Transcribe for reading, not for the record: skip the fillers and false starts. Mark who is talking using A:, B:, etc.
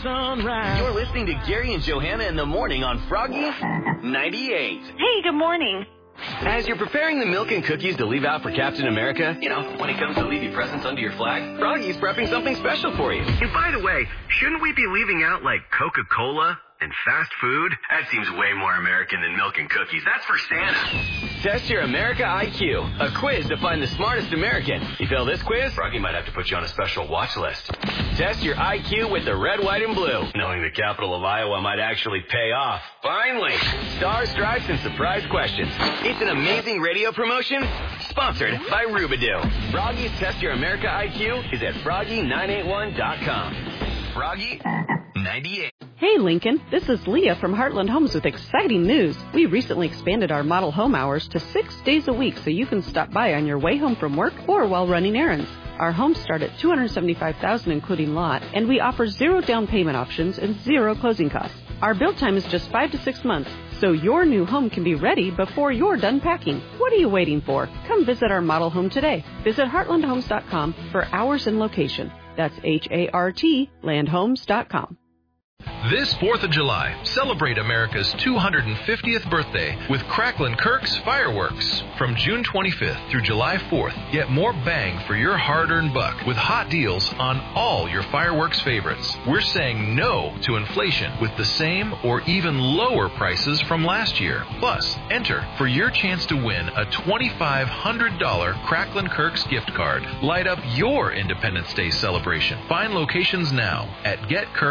A: sunrise.
B: You're listening to Gary and Johanna in the morning on Froggy 98.
C: Hey, good morning.
B: As you're preparing the milk and cookies to leave out for Captain America, you know, when he comes to leave you presents under your flag, Froggy's prepping something special for you.
D: And by the way, shouldn't we be leaving out like Coca-Cola and fast food?
B: That seems way more American than milk and cookies. That's for Santa. Test your America IQ, a quiz to find the smartest American. You fail this quiz, Froggy might have to put you on a special watch list. Test your IQ with the red, white, and blue. Knowing the capital of Iowa might actually pay off. Finally, stars, stripes, and surprise questions. It's an amazing radio promotion sponsored by Rubidoo. Froggy's Test Your America IQ is at froggy981.com. Froggy 98.
E: Hey Lincoln, this is Leah from Heartland Homes with exciting news. We recently expanded our model home hours to 6 days a week so you can stop by on your way home from work or while running errands. Our homes start at $275,000 including lot, and we offer 0 down payment options and 0 closing costs. Our build time is just 5 to 6 months, so your new home can be ready before you're done packing. What are you waiting for? Come visit our model home today. Visit heartlandhomes.com for hours and location. That's HART, landhomes.com.
F: This 4th of July, celebrate America's 250th birthday with Cracklin' Kirk's fireworks. From June 25th through July 4th, get more bang for your hard-earned buck with hot deals on all your fireworks favorites. We're saying no to inflation with the same or even lower prices from last year. Plus, enter for your chance to win a $2,500 Cracklin' Kirk's gift card. Light up your Independence Day celebration. Find locations now at GetKirk.